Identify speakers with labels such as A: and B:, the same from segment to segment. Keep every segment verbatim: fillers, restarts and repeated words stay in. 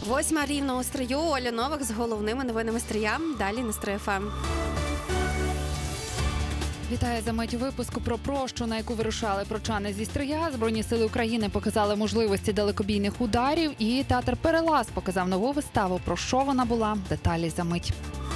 A: Восьма рівно у Стрию. Оля Новик з головними новинами Стрия. Далі на Стрий еф ем.
B: Вітаю за мить випуску про прощу, на яку вирушали прочани зі Стрия. Збройні сили України показали можливості далекобійних ударів, і театр «Перелаз» показав нову виставу. Про що вона була? Деталі за мить.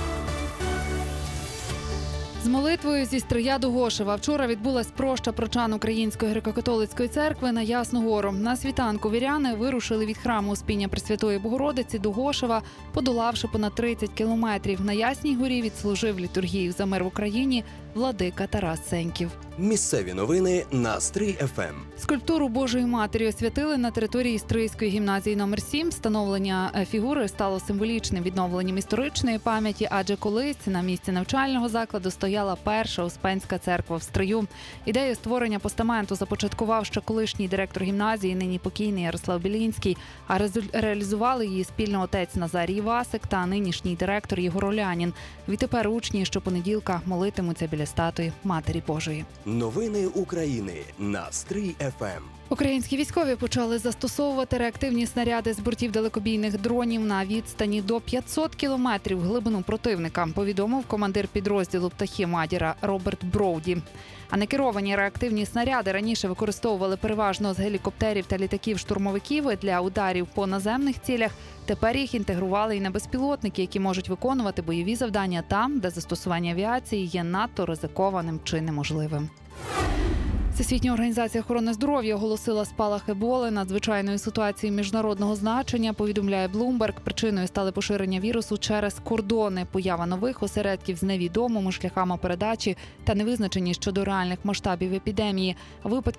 B: З молитвою зі Стрия до Гошева вчора відбулась проща прочан Української греко-католицької церкви на Ясну Гору. На світанку віряни вирушили від храму Успіння Пресвятої Богородиці до Гошева, подолавши понад тридцять кілометрів. На Ясній Горі відслужив літургію за мир в Україні владика Тарас Сеньків.
C: Місцеві новини на Стрий еф ем.
B: Скульптуру Божої Матері освятили на території Стрийської гімназії номер сім. Встановлення фігури стало символічним відновленням історичної пам'яті, адже колись на місці навчального закладу стояла перша Успенська церква в Стрию. Ідею створення постаменту започаткував ще колишній директор гімназії, нині покійний Ярослав Білінський, а реалізували її спільно отець Назарій Васик та нинішній директор Єгор Олянін. Відтепер учні щопонеділка молитимуться біля статуї Матері Божої.
C: Новини України на Стрий еф ем.
B: Українські військові почали застосовувати реактивні снаряди з бортів далекобійних дронів на відстані до п'ятсот кілометрів в глибину противника, повідомив командир підрозділу «Птахи Мадіра» Роберт Броуді. А некеровані реактивні снаряди раніше використовували переважно з гелікоптерів та літаків-штурмовиків для ударів по наземних цілях. Тепер їх інтегрували і на безпілотники, які можуть виконувати бойові завдання там, де застосування авіації є надто ризикованим чи неможливим. Всесвітня організація охорони здоров'я оголосила спалах еболи надзвичайної ситуації міжнародного значення, повідомляє Bloomberg. Причиною стали поширення вірусу через кордони, поява нових осередків з невідомими шляхами передачі та невизначеність щодо реальних масштабів епідемії. Випадки